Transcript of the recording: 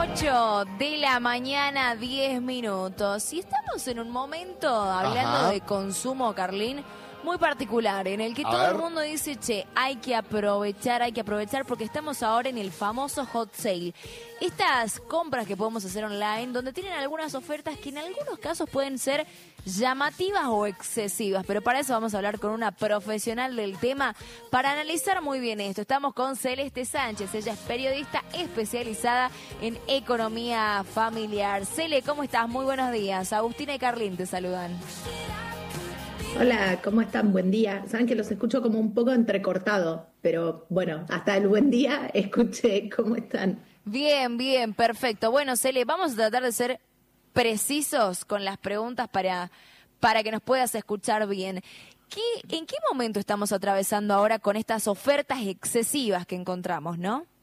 8 de la mañana, 10 minutos. Y estamos en un momento, hablando de consumo, Carlín, muy particular, en el que todo el mundo dice, che, hay que aprovechar, porque estamos ahora en el famoso hot sale. Estas compras que podemos hacer online, donde tienen algunas ofertas que en algunos casos pueden ser llamativas o excesivas, pero para eso vamos a hablar con una profesional del tema para analizar muy bien esto. Estamos con Celeste Sánchez, ella es periodista especializada en economía familiar. Cele, ¿cómo estás? Muy buenos días. Agustina y Carlín te saludan. Hola, ¿cómo están? Buen día. Saben que los escucho como un poco entrecortado, pero bueno, hasta el buen día escuché cómo están. Bien, bien, perfecto. Bueno, Cele, vamos a tratar de ser precisos con las preguntas para que nos puedas escuchar bien. ¿En qué momento estamos atravesando ahora con estas ofertas excesivas que encontramos, no?